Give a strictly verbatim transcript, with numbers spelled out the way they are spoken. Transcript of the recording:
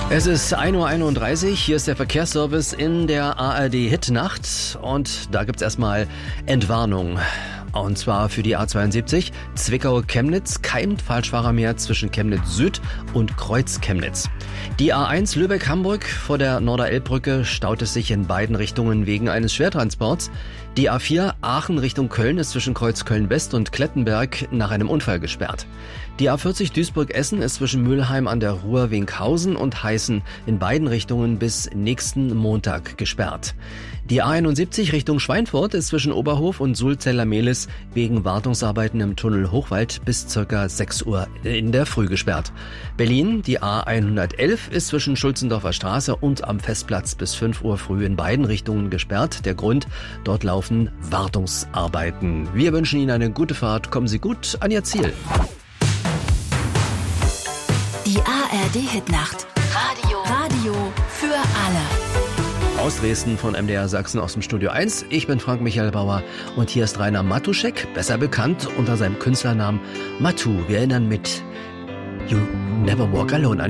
Es ist ein Uhr einunddreißig, hier ist der Verkehrsservice in der A R D-Hitnacht und da gibt's erstmal Entwarnung. Und zwar für die A zweiundsiebzig Zwickau-Chemnitz, kein Falschfahrer mehr zwischen Chemnitz Süd und Kreuz Chemnitz. Die A eins Lübeck-Hamburg vor der Norderelbbrücke staut es sich in beiden Richtungen wegen eines Schwertransports. Die A vier Aachen Richtung Köln ist zwischen Kreuz Köln-West und Klettenberg nach einem Unfall gesperrt. Die A vierzig Duisburg-Essen ist zwischen Mülheim an der Ruhr, Winkhausen und Heißen in beiden Richtungen bis nächsten Montag gesperrt. Die A einundsiebzig Richtung Schweinfurt ist zwischen Oberhof und Sulzeller-Mehlis wegen Wartungsarbeiten im Tunnel Hochwald bis ca. sechs Uhr in der Früh gesperrt. Berlin, die A hundertelf ist zwischen Schulzendorfer Straße und am Festplatz bis fünf Uhr früh in beiden Richtungen gesperrt. Der Grund, dort laufen Wartungsarbeiten. Wir wünschen Ihnen eine gute Fahrt. Kommen Sie gut an Ihr Ziel. Die A R D-Hitnacht. Radio. Radio für alle. Aus Dresden von M D R Sachsen aus dem Studio eins. Ich bin Frank Michael Bauer und hier ist Rainer Matuschek, besser bekannt unter seinem Künstlernamen Matu. Wir erinnern mit You Never Walk Alone an